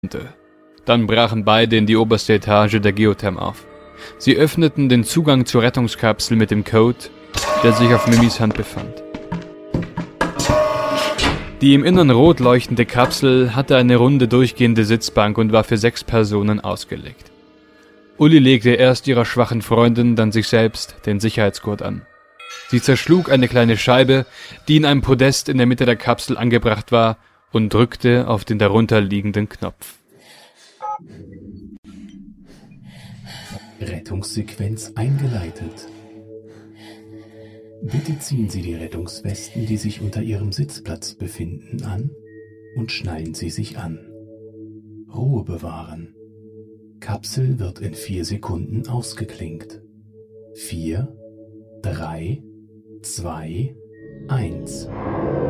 Dann brachen beide in die oberste Etage der Geotherm auf. Sie öffneten den Zugang zur Rettungskapsel mit dem Code, der sich auf Mimis Hand befand. Die im Innern rot leuchtende Kapsel hatte eine runde durchgehende Sitzbank und war für 6 Personen ausgelegt. Uli legte erst ihrer schwachen Freundin, dann sich selbst den Sicherheitsgurt an. Sie zerschlug eine kleine Scheibe, die in einem Podest in der Mitte der Kapsel angebracht war, und drückte auf den darunterliegenden Knopf. Rettungssequenz eingeleitet. Bitte ziehen Sie die Rettungswesten, die sich unter Ihrem Sitzplatz befinden, an und schnallen Sie sich an. Ruhe bewahren. Kapsel wird in 4 Sekunden ausgeklinkt. 4, 3, 2, 1.